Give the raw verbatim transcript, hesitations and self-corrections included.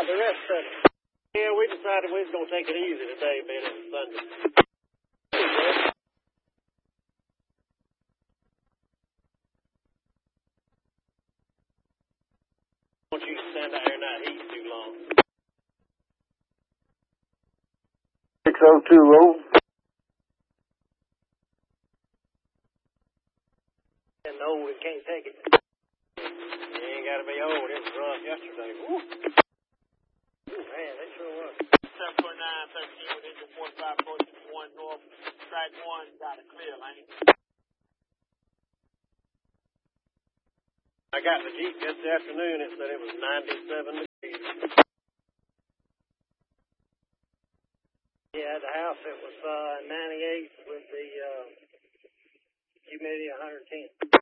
about the rest of it? Yeah, we decided we was going to take it easy today, being it's Sunday. I want you to stand out here and not heat too long. six oh two oh. And no, we can't take it. You ain't got to be old. It was rough yesterday. Woo. Ooh, man, they sure was. seven point nine, thirteen with engine forty-five, four sixty-one north. Strike one, got a clear lane. I got the Jeep yesterday afternoon. It said it was ninety-seven degrees. Yeah, at the house it was uh, ninety-eight with the uh, humidity one hundred ten.